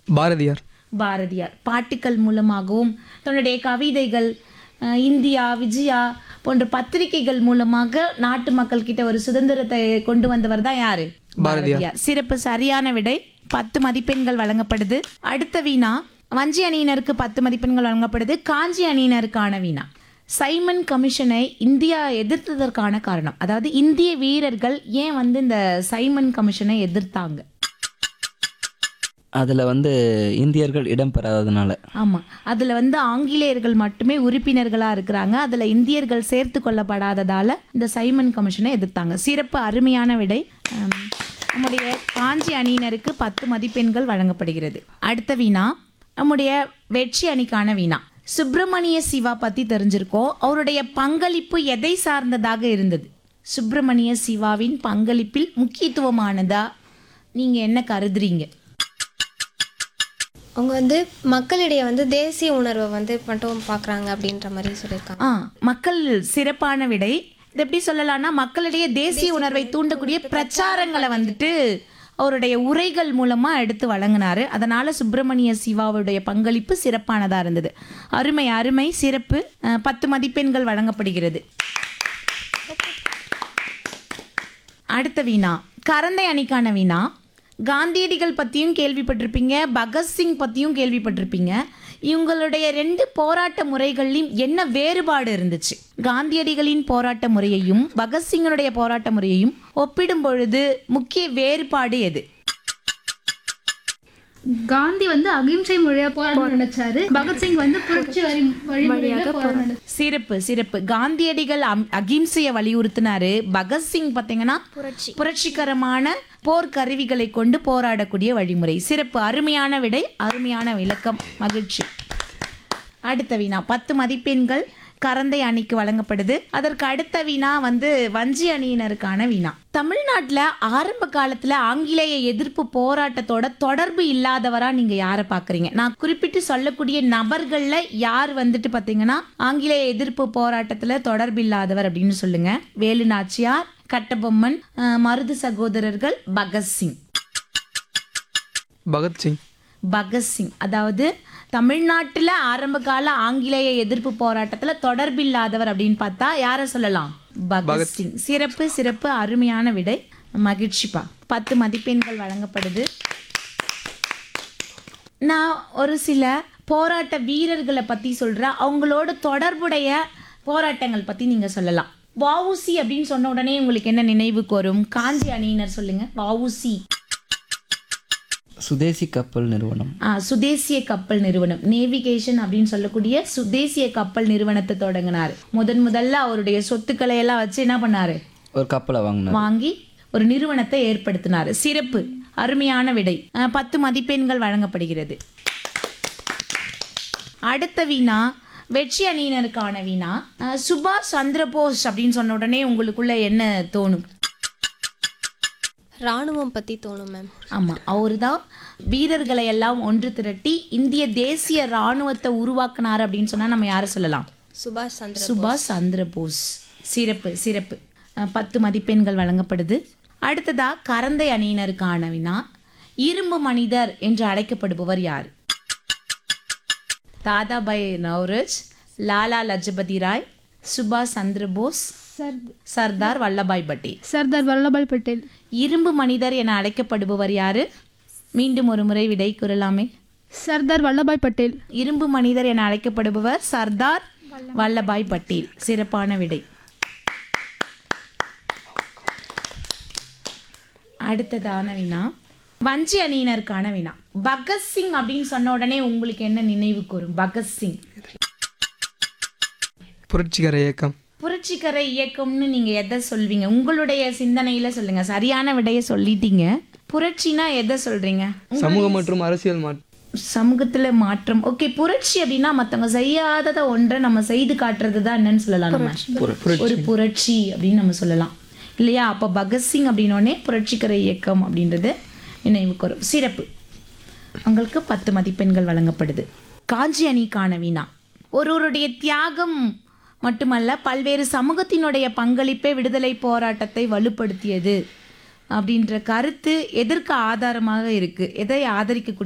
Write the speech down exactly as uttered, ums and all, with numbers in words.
பாரதியார். பாரதியார் பாட்டுக்கள் மூலமாகவும் தன்னுடைய கவிதைகள், அஹ், இந்தியா விஜயா போன்ற பத்திரிகைகள் மூலமாக நாட்டு மக்கள் கிட்ட ஒரு சுதந்திரத்தை கொண்டு வந்தவர் தான் யாரு? பாரதியார். சிறப்பு, சரியான விடை. பத்து மதிப்பெண்கள் வழங்கப்படுது. அடுத்த வீணா வஞ்சி அணியினருக்கு பத்து மதிப்பெண்கள் வழங்கப்படுது. காஞ்சி அணியினருக்கான வீணா. சைமன் கமிஷனை இந்தியா எதிர்த்ததற்கான காரணம், அதாவது இந்திய வீரர்கள் ஏன் வந்து இந்த சைமன் கமிஷனை எதிர்த்தாங்க? அதில் வந்து இந்தியர்கள் இடம் பெறாததுனால. ஆமாம், அதில் வந்து ஆங்கிலேயர்கள் மட்டுமே உறுப்பினர்களாக இருக்கிறாங்க. அதில் இந்தியர்கள் சேர்த்து கொள்ளப்படாததால் இந்த சைமன் கமிஷனை எதிர்த்தாங்க. சிறப்பு, அருமையான விடை. ஆம், நம்முடைய காஞ்சி அணியினருக்கு பத்து மதிப்பெண்கள் வழங்கப்படுகிறது. அடுத்த வீணா நம்முடைய வெற்றி அணிக்கான வீணா. சுப்பிரமணிய சிவா பற்றி தெரிஞ்சிருக்கோம். அவருடைய பங்களிப்பு எதை சார்ந்ததாக இருந்தது? சுப்பிரமணிய சிவாவின் பங்களிப்பில் முக்கியத்துவமானதா நீங்கள் என்ன கருதுறீங்க? அவங்க வந்து மக்களிடையே வந்து தேசிய உணர்வை வந்து மட்டும் பார்க்குறாங்க அப்படின்ற மாதிரி சொல்லியிருக்காங்க. ஆ, மக்கள், சிறப்பான விடை. இது எப்படி சொல்லலாம்னா, மக்களிடையே தேசிய உணர்வை தூண்டக்கூடிய பிரச்சாரங்களை வந்துட்டு அவருடைய உரைகள் மூலமா எடுத்து வழங்கினாரு. அதனால சுப்பிரமணிய சிவாவுடைய பங்களிப்பு சிறப்பானதா இருந்தது. அருமை அருமை, சிறப்பு. அஹ், பத்து மதிப்பெண்கள் வழங்கப்படுகிறது. அடுத்த வீணா கரந்தை அணிக்கான வீணா. காந்தியடிகள் பற்றியும் கேள்விப்பட்டிருப்பீங்க, பகத்சிங் பற்றியும் கேள்விப்பட்டிருப்பீங்க. இவங்களுடைய ரெண்டு போராட்ட முறைகள்லையும் என்ன வேறுபாடு இருந்துச்சு? காந்தியடிகளின் போராட்ட முறையையும் பகத்சிங்கனுடைய போராட்ட முறையையும் ஒப்பிடும் பொழுது முக்கிய வேறுபாடு எது? காந்தி வந்து அகிம்சை முறையா போராட நினைச்சாரு. பகத்சிங் வந்து புரட்சி வரி வழிமுறையாக போராட. சிறப்பு சிறப்பு. காந்தியடிகள் அம்- அகிம்சையை வலியுறுத்தினாரு. பகத்சிங் பார்த்தீங்கன்னா புரட்சிகரமான போர்க்கருவிகளை கொண்டு போராடக்கூடிய வழிமுறை. சிறப்பு, அருமையான விடை, அருமையான விளக்கம், மகிழ்ச்சி. அடுத்த வீணா பத்து மதிப்பெண்கள் கரந்தை அணிக்கு வழங்கப்படுது. அதற்கு அடுத்த வீணா வந்து வஞ்சி அணியினருக்கான வீணா. தமிழ்நாட்டில் ஆரம்ப காலத்தில் ஆங்கிலேய எதிர்ப்பு போராட்டத்தோட தொடர்பு இல்லாதவரா நீங்க யாரை பார்க்குறீங்க? நான் குறிப்பிட்டு சொல்லக்கூடிய நபர்களில் யார் வந்துட்டு பார்த்தீங்கன்னா ஆங்கிலேய எதிர்ப்பு போராட்டத்தில் தொடர்பு இல்லாதவர் அப்படின்னு சொல்லுங்க. வேலு நாச்சியார், கட்டபொம்மன், அஹ், மருது சகோதரர்கள், பகத்சிங். பகத்சிங். பகத்சிங் அதாவது தமிழ்நாட்டில் ஆரம்ப கால ஆங்கிலேய எதிர்ப்பு போராட்டத்தில் தொடர்பில்லாதவர் அப்படின்னு பார்த்தா யாரை சொல்லலாம்? பகத்சிங். சிறப்பு சிறப்பு, அருமையான விடை, மகிழ்ச்சிப்பா. பத்து மதிப்பெண்கள் வழங்கப்படுது. நான் ஒரு சில போராட்ட வீரர்களை பற்றி சொல்கிறேன். அவங்களோட தொடர்புடைய போராட்டங்கள் பற்றி நீங்கள் சொல்லலாம். வஉசி அப்படின்னு சொன்ன உடனே உங்களுக்கு என்ன நினைவுக்கு வரும்? காஞ்சி அணியினர் சொல்லுங்க. வஉசி. சுதேசி கப்பல் நிறுவனம். ஆ, சுதேசிய கப்பல் நிறுவனம், நேவிகேஷன் அப்படின்னு சொல்லக்கூடிய சுதேசிய கப்பல் நிறுவனத்தை தொடங்கினார். முதன் முதல்ல அவருடைய சொத்துக்களை எல்லாம் வச்சு என்ன பண்ணாரு? ஒரு கப்பலை வாங்கினார். வாங்கி ஒரு நிறுவனத்தை ஏற்படுத்தினார். சிறப்பு, அருமையான விடை. ஆ, பத்து மதிப்பெண்கள் வழங்கப்படுகிறது. அடுத்த வீணா வெற்றி அணியினருக்கான வீணா. ஆ, சுபாஷ் சந்திரபோஸ் அப்படின்னு சொன்ன உடனே உங்களுக்குள்ள என்ன தோணும்? ராணுவம் பற்றி தோணும் மேம். ஆமாம், அவர் தான் வீரர்களை எல்லாம் ஒன்று திரட்டி இந்திய தேசிய இராணுவத்தை உருவாக்குனார் அப்படின்னு சொன்னால் நம்ம யாரை சொல்லலாம்? சுபாஷ் சந்திர சுபாஷ் சந்திர போஸ். சிறப்பு சிறப்பு. அஹ், பத்து மதிப்பெண்கள் வழங்கப்படுது. அடுத்ததா கரந்தை அணியினருக்கான வினா. இரும்பு மனிதர் என்று அழைக்கப்படுபவர் யார்? தாதாபாய் நவ்ரோஜ், லாலா லஜபதி ராய், சுபாஷ் சந்திர போஸ், சர்தார் வல்லபாய் பட்டேல். சர்தார் வல்லபாய் பட்டேல். இரும்பு மனிதர் என அழைக்கப்படுபவர் யாரு? மீண்டும் ஒரு முறை விடை கூறலாமே. சர்தார் வல்லபாய் பட்டேல். இரும்பு மனிதர் என அழைக்கப்படுபவர் சர்தார் வல்லபாய் பட்டேல். சிறப்பான விடை. அடுத்ததான வினா வஞ்சி அணியினருக்கான வினா. பகத்சிங் அப்படின்னு சொன்ன உடனே உங்களுக்கு என்ன நினைவுக்கு வரும்? பகத்சிங் புரட்சிகர இயக்கம். புரட்சிகர இயக்கம்னு நீங்க எதை சொல்வீங்க? உங்களுடைய சிந்தனையில சொல்லுங்க. சரியான விடையை சொல்லிட்டீங்க. புரட்சினா எதை சொல்றீங்க? சமூக மற்றும் அரசியல் மாற்றம். சமூகத்துல மாற்றம். ஓகே, புரட்சி அப்படின்னா மத்தவங்க செய்யாததை ஒன்றை நம்ம செய்து காட்டுறது தான் என்னன்னு சொல்லலாம் நம்ம? ஒரு புரட்சி அப்படின்னு நம்ம சொல்லலாம் இல்லையா? அப்போ பகத்சிங் அப்படின்னோடனே புரட்சிகர இயக்கம் அப்படின்றது நினைவுக்கு வரும். சிறப்பு. உங்களுக்கு பத்து மதிப்பெண்கள் வழங்கப்படுது. காஞ்சி அணிக்கான வீணா. ஒருவருடைய தியாகம் மட்டுமல்ல, பல்வேறு சமூகத்தினுடைய பங்களிப்பே விடுதலை போராட்டத்தை வலுப்படுத்தியது அப்படின்ற கருத்து எதற்கு ஆதாரமாக இருக்கு? எதை ஆதரிக்கக்கூடிய